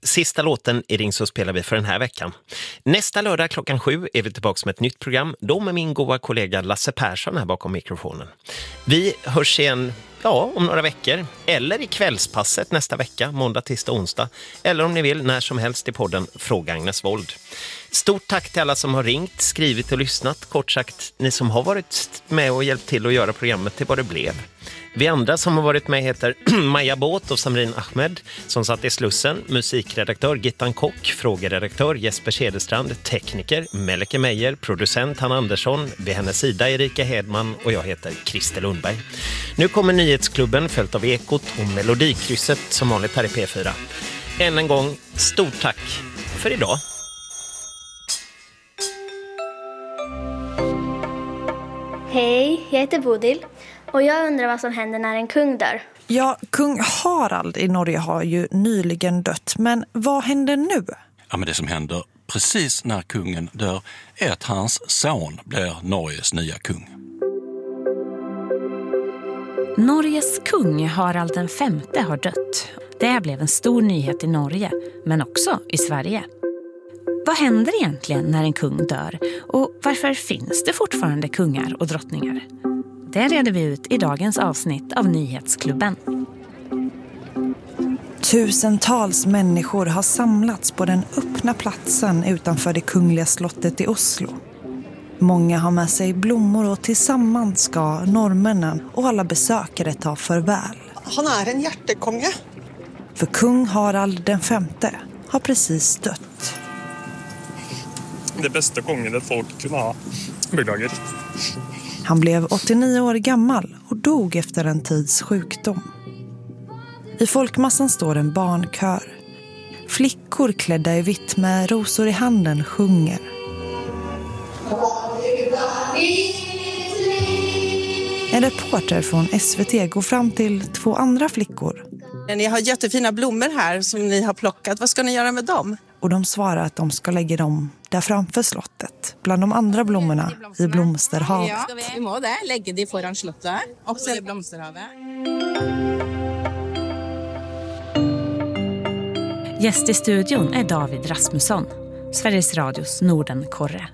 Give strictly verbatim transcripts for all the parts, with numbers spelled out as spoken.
sista låten i Ring så spelar vi för den här veckan. Nästa lördag klockan sju är vi tillbaka med ett nytt program. Då med min goda kollega Lasse Persson här bakom mikrofonen. Vi hörs igen ja, om några veckor. Eller i kvällspasset nästa vecka, måndag, tisdag, onsdag. Eller om ni vill, när som helst i podden Fråga Agnes Wold. Stort tack till alla som har ringt, skrivit och lyssnat. Kort sagt, ni som har varit med och hjälpt till att göra programmet till vad det blev. Vi andra som har varit med heter Maja Båt och Samrin Ahmed som satt i Slussen, musikredaktör Gittan Kock, frågeredaktör Jesper Cederstrand, tekniker Melke Meijer, producent Hanna Andersson, vid hennes sida Erika Hedman och jag heter Christer Lundberg. Nu kommer Nyhetsklubben följt av Ekot och Melodikrysset som vanligt här i P fyra. Än en gång, stort tack för idag. Hej, jag heter Bodil och jag undrar vad som händer när en kung dör. Ja, kung Harald i Norge har ju nyligen dött, men vad händer nu? Ja, men det som händer precis när kungen dör är att hans son blir Norges nya kung. Norges kung Harald den femte har dött. Det blev en stor nyhet i Norge, men också i Sverige. Vad händer egentligen när en kung dör? Och varför finns det fortfarande kungar och drottningar? Det reder vi ut i dagens avsnitt av Nyhetsklubben. Tusentals människor har samlats på den öppna platsen utanför det kungliga slottet i Oslo. Många har med sig blommor och tillsammans ska norrmännen och alla besökare ta farväl. Han är en hjärtekonge. För kung Harald den femte har precis dött. Det bästa kongen ett folk kunde ha. Beklagar. Han blev åttionio år gammal och dog efter en tids sjukdom. I folkmassan står en barnkör. Flickor klädda i vitt med rosor i handen sjunger. En reporter från S V T går fram till två andra flickor. Ni har jättefina blommor här som ni har plockat. Vad ska ni göra med dem? Och de svarar att de ska lägga dem där framför slottet. Bland de andra blommorna i blomsterhavet. Ja, vi må det. Lägga det foran slottet. Också i blomsterhavet. Gäst i studion är David Rasmusson, Sveriges Radios Nordenkorre.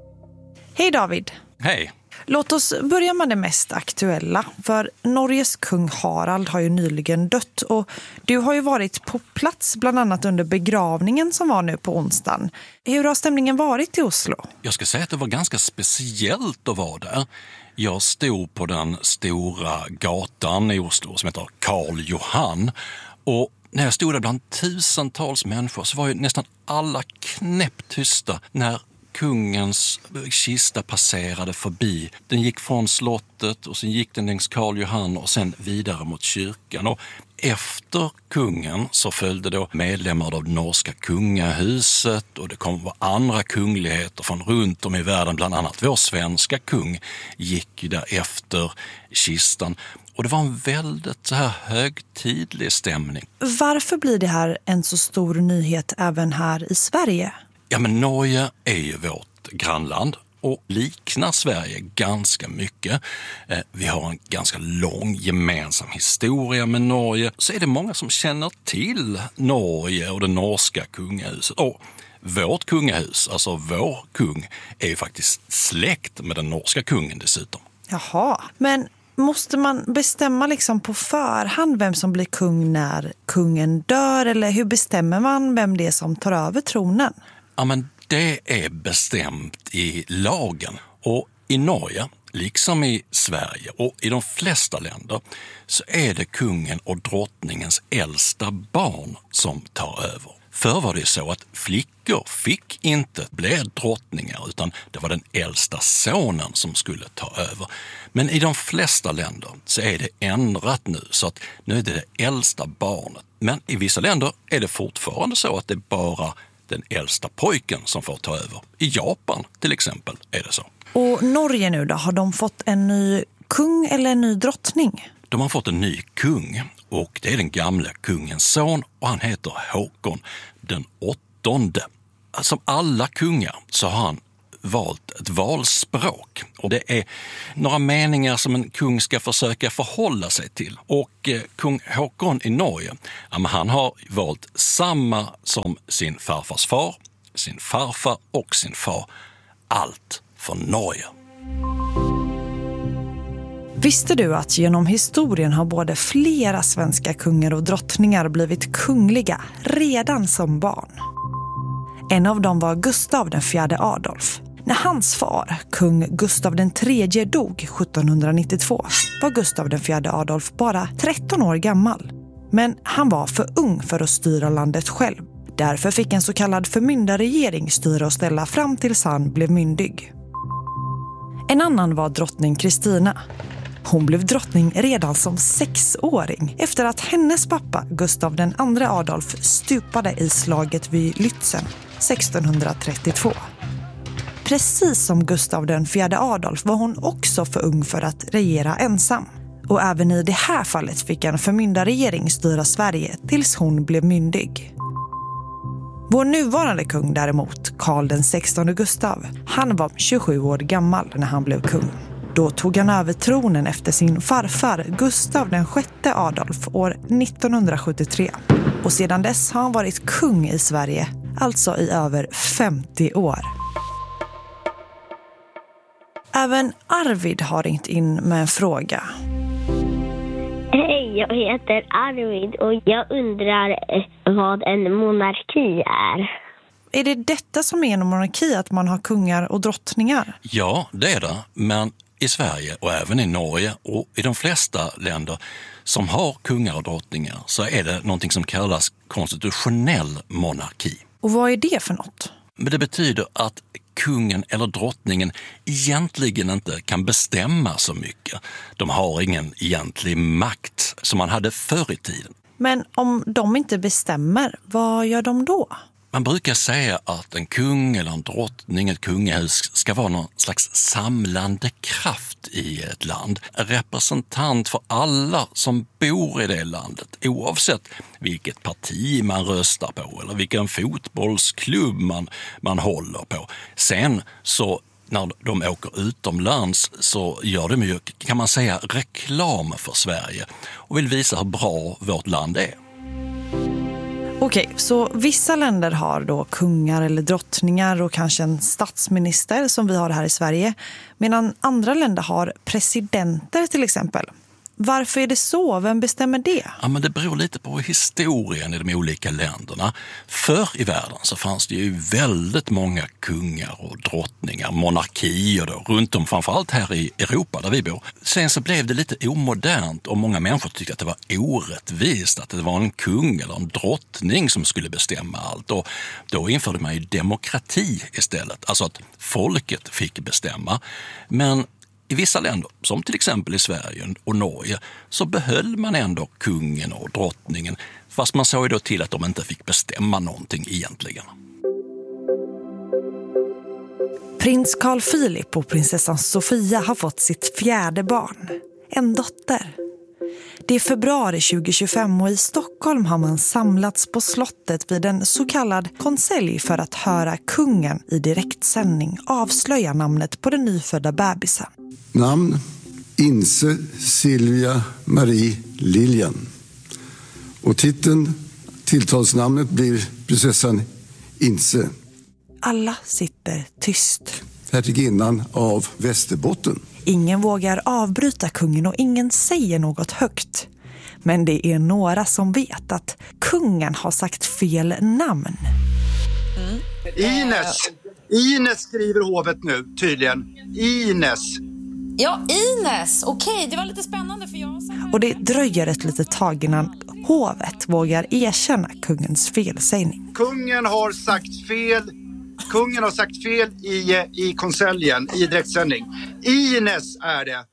Hej David. Hej. Låt oss börja med det mest aktuella. För Norges kung Harald har ju nyligen dött och du har ju varit på plats bland annat under begravningen som var nu på onsdagen. Hur har stämningen varit i Oslo? Jag ska säga att det var ganska speciellt att vara där. Jag stod på den stora gatan i Oslo som heter Karl Johan och när jag stod där bland tusentals människor så var ju nästan alla knäpptysta när kungens kista passerade förbi. Den gick från slottet och sen gick den längs Karl Johan och sen vidare mot kyrkan. Och efter kungen så följde då medlemmar av det norska kungahuset och det kom andra kungligheter från runt om i världen. Bland annat vår svenska kung gick ju där efter kistan. Och det var en väldigt så här högtidlig stämning. Varför blir det här en så stor nyhet även här i Sverige? Ja, men Norge är ju vårt grannland och liknar Sverige ganska mycket. Eh, vi har en ganska lång gemensam historia med Norge. Så är det många som känner till Norge och det norska kungahuset. Och vårt kungahus, alltså vår kung, är ju faktiskt släkt med den norska kungen dessutom. Jaha, men måste man bestämma liksom på förhand vem som blir kung när kungen dör? Eller hur bestämmer man vem det är som tar över tronen? Ja, men det är bestämt i lagen. Och i Norge, liksom i Sverige och i de flesta länder, så är det kungen och drottningens äldsta barn som tar över. Förr var det så att flickor fick inte bli drottningar utan det var den äldsta sonen som skulle ta över. Men i de flesta länder så är det ändrat nu så att nu är det det äldsta barnet. Men i vissa länder är det fortfarande så att det är bara den äldsta pojken som får ta över. I Japan till exempel är det så. Och Norge nu då, har de fått en ny kung eller en ny drottning? De har fått en ny kung och det är den gamla kungens son och han heter Håkon den åttonde. Som alla kungar så har han valt ett valspråk. Och det är några meningar som en kung ska försöka förhålla sig till. Och eh, kung Håkon i Norge, ja, men han har valt samma som sin farfars far, sin farfar och sin far. Allt för Norge. Visste du att genom historien har både flera svenska kungar och drottningar blivit kungliga redan som barn? En av dem var Gustav den fjärde Adolf. När hans far, kung Gustav den tredje, dog sjuttonhundranittiotvå var Gustav den fjärde Adolf bara tretton år gammal. Men han var för ung för att styra landet själv. Därför fick en så kallad förmyndarregering styra och ställa fram tills han blev myndig. En annan var drottning Kristina. Hon blev drottning redan som sexåring efter att hennes pappa Gustav den andra Adolf stupade i slaget vid Lützen sextonhundratrettiotvå. Precis som Gustav den fjärde Adolf var hon också för ung för att regera ensam. Och även i det här fallet fick en förmyndarregering styra Sverige tills hon blev myndig. Vår nuvarande kung däremot, Karl den sextonde Gustav, han var tjugosju år gammal när han blev kung. Då tog han över tronen efter sin farfar Gustav den sjätte Adolf år nittonhundrasjuttiotre. Och sedan dess har han varit kung i Sverige, alltså i över femtio år. Även Arvid har ringt in med en fråga. Hej, jag heter Arvid och jag undrar vad en monarki är. Är det detta som är en monarki, att man har kungar och drottningar? Ja, det är det. Men i Sverige och även i Norge och i de flesta länder som har kungar och drottningar så är det någonting som kallas konstitutionell monarki. Och vad är det för något? Men det betyder att kungen eller drottningen egentligen inte kan bestämma så mycket. De har ingen egentlig makt som man hade förr i tiden. Men om de inte bestämmer, vad gör de då? Man brukar säga att en kung eller en drottning, ett kungahus, ska vara någon slags samlande kraft i ett land. En representant för alla som bor i det landet, oavsett vilket parti man röstar på eller vilken fotbollsklubb man, man håller på. Sen så när de åker utomlands så gör de ju, kan man säga, reklam för Sverige och vill visa hur bra vårt land är. Okej, så vissa länder har då kungar eller drottningar och kanske en statsminister som vi har här i Sverige, medan andra länder har presidenter till exempel. Varför är det så? Vem bestämmer det? Ja, men det beror lite på historien i de olika länderna. Förr i världen så fanns det ju väldigt många kungar och drottningar, monarkier då, runt om, framförallt här i Europa där vi bor. Sen så blev det lite omodernt och många människor tyckte att det var orättvist att det var en kung eller en drottning som skulle bestämma allt. Och då införde man ju demokrati istället, alltså att folket fick bestämma. Men i vissa länder, som till exempel i Sverige och Norge, så behöll man ändå kungen och drottningen, fast man såg ju då till att de inte fick bestämma någonting egentligen. Prins Carl Philip och prinsessan Sofia har fått sitt fjärde barn, en dotter. Det är februari tjugohundratjugofem och i Stockholm har man samlats på slottet vid en så kallad konselj för att höra kungen i direktsändning avslöja namnet på den nyfödda bebisen. Namn: Inse Silvia Marie Lilian. Och titeln, tilltalsnamnet, blir prinsessan Inse. Alla sitter tyst. Hertiginnan av Västerbotten. Ingen vågar avbryta kungen och ingen säger något högt. Men det är några som vet att kungen har sagt fel namn. Mm. Ines. Ines skriver hovet nu, tydligen. Ines. Ja, Ines. Okej, det var lite spännande för jag... Och det dröjer ett litet tag innan hovet vågar erkänna kungens felsägning. Kungen har sagt fel. Kungen har sagt fel i, i konseljen, i direktsändning. Ines är det.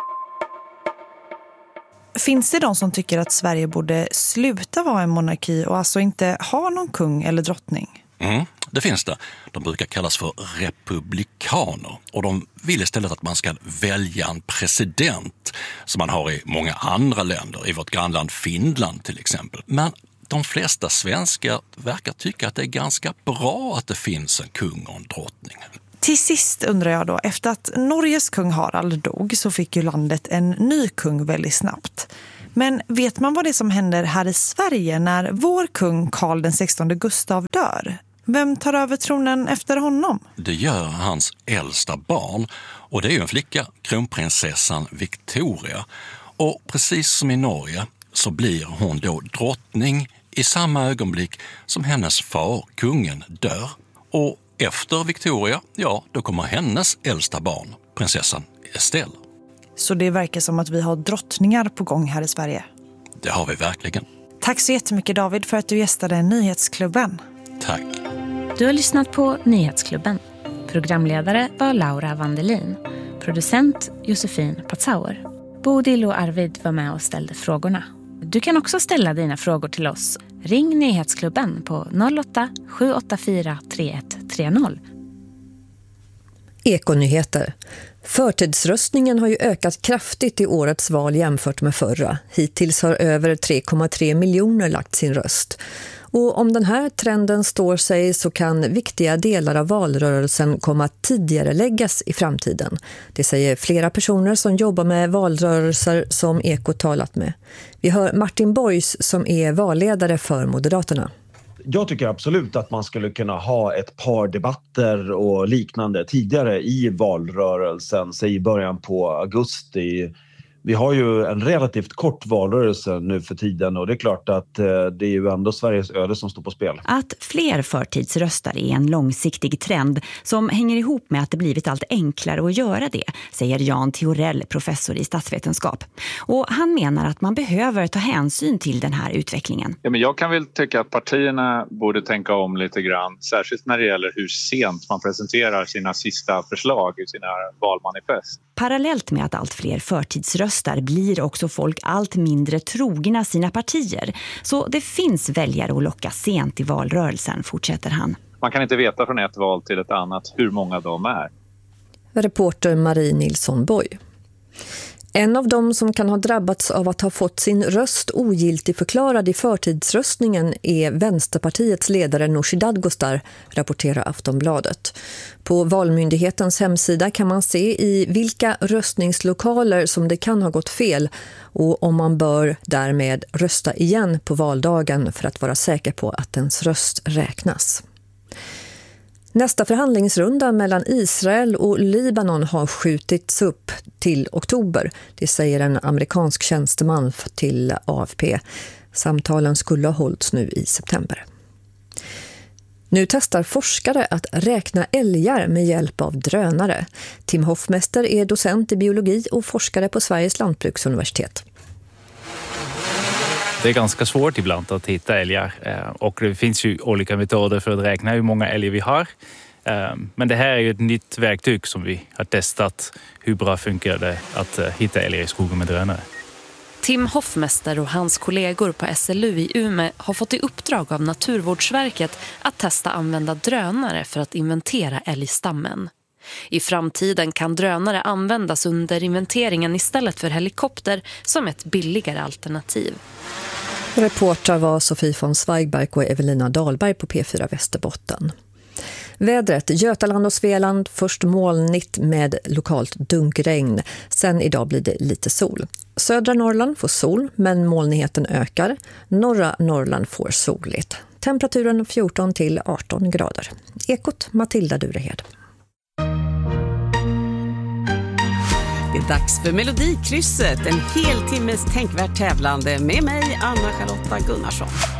Finns det de som tycker att Sverige borde sluta vara en monarki och alltså inte ha någon kung eller drottning? Mm, det finns det. De brukar kallas för republikaner och de vill istället att man ska välja en president som man har i många andra länder, i vårt grannland Finland till exempel. Men de flesta svenskar verkar tycka att det är ganska bra att det finns en kung och en drottning. Till sist undrar jag då, efter att Norges kung Harald dog så fick ju landet en ny kung väldigt snabbt. Men vet man vad det är som händer här i Sverige när vår kung Karl den sextonde Gustav dör? Vem tar över tronen efter honom? Det gör hans äldsta barn, och det är ju en flicka, kronprinsessan Victoria. Och precis som i Norge så blir hon då drottning i samma ögonblick som hennes far, kungen, dör. Och efter Victoria, ja, då kommer hennes äldsta barn, prinsessan Estelle. Så det verkar som att vi har drottningar på gång här i Sverige. Det har vi verkligen. Tack så jättemycket David för att du gästade Nyhetsklubben. Tack. Du har lyssnat på Nyhetsklubben. Programledare var Laura Vandelin. Producent Josefin Patzauer. Bodil och Arvid var med och ställde frågorna. Du kan också ställa dina frågor till oss. Ring Nyhetsklubben på noll åtta sju åtta fyra tre ett tre noll. Ekonyheter. Förtidsröstningen har ju ökat kraftigt i årets val jämfört med förra. Hittills har över tre komma tre miljoner lagt sin röst. Och om den här trenden står sig så kan viktiga delar av valrörelsen komma att tidigare läggas i framtiden. Det säger flera personer som jobbar med valrörelser som Eko talat med. Vi hör Martin Borgs som är valledare för Moderaterna. Jag tycker absolut att man skulle kunna ha ett par debatter och liknande tidigare i valrörelsen, säg i början på augusti. Vi har ju en relativt kort valrörelse nu för tiden och det är klart att det är ju ändå Sveriges öde som står på spel. Att fler förtidsröstar är en långsiktig trend som hänger ihop med att det blivit allt enklare att göra det, säger Jan Theorell, professor i statsvetenskap. Och han menar att man behöver ta hänsyn till den här utvecklingen. Ja, men jag kan väl tycka att partierna borde tänka om lite grann, särskilt när det gäller hur sent man presenterar sina sista förslag i sina valmanifest. Parallellt med att allt fler förtidsröstar blir också folk allt mindre trogna sina partier. Så det finns väljare att locka sent i valrörelsen, fortsätter han. Man kan inte veta från ett val till ett annat hur många de är. Reporter Marie Nilsson Boy. En av dem som kan ha drabbats av att ha fått sin röst ogiltig förklarad i förtidsröstningen är Vänsterpartiets ledare Nooshi Dadgostar, rapporterar Aftonbladet. På Valmyndighetens hemsida kan man se i vilka röstningslokaler som det kan ha gått fel och om man bör därmed rösta igen på valdagen för att vara säker på att ens röst räknas. Nästa förhandlingsrunda mellan Israel och Libanon har skjutits upp till oktober. Det säger en amerikansk tjänsteman till A F P. Samtalen skulle ha hållits nu i september. Nu testar forskare att räkna älgar med hjälp av drönare. Tim Hoffmäster är docent i biologi och forskare på Sveriges lantbruksuniversitet. Det är ganska svårt ibland att hitta älgar och det finns ju olika metoder för att räkna hur många älgar vi har. Men det här är ju ett nytt verktyg som vi har testat. Hur bra funkar det att hitta älgar i skogen med drönare? Tim Hoffmäster och hans kollegor på S L U i Umeå har fått i uppdrag av Naturvårdsverket att testa använda drönare för att inventera älgstammen. I framtiden kan drönare användas under inventeringen istället för helikopter som ett billigare alternativ. Reportrar var Sofie von Zweigbergk och Evelina Dahlberg på P fyra Västerbotten. Vädret, Götaland och Svealand, först molnigt med lokalt dunkregn. Sen idag blir det lite sol. Södra Norrland får sol, men molnigheten ökar. Norra Norrland får soligt. Temperaturen fjorton till arton grader. Ekot, Matilda Durehed. Det är dags för Melodikrysset, en hel timmes tänkvärt tävlande med mig, Anna Charlotta Gunnarsson.